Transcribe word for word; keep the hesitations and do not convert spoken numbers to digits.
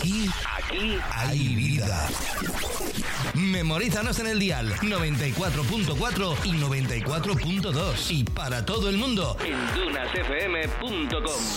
Aquí, aquí hay vida. Memorízanos en el dial noventa y cuatro punto cuatro y noventa y cuatro punto dos y para todo el mundo en dunasfm punto com.